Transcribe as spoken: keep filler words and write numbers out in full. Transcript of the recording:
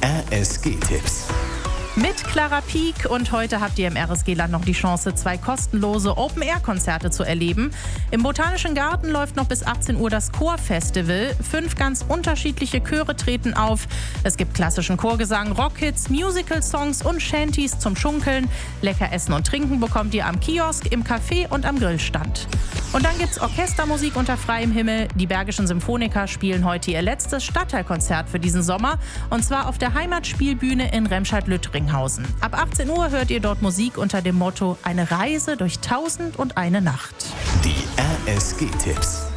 R S G-Tipps. Mit Clara Pieck und heute habt ihr im R S G-Land noch die Chance, zwei kostenlose Open-Air-Konzerte zu erleben. Im Botanischen Garten läuft noch bis achtzehn Uhr das Chorfestival. Fünf ganz unterschiedliche Chöre treten auf. Es gibt klassischen Chorgesang, Rockhits, Musical-Songs und Shanties zum Schunkeln. Lecker Essen und Trinken bekommt ihr am Kiosk, im Café und am Grillstand. Und dann gibt's Orchestermusik unter freiem Himmel. Die Bergischen Symphoniker spielen heute ihr letztes Stadtteilkonzert für diesen Sommer. Und zwar auf der Heimatspielbühne in Remscheid-Lüttringhausen. Ab achtzehn Uhr hört ihr dort Musik unter dem Motto: Eine Reise durch tausend und eine Nacht. Die R S G-Tipps.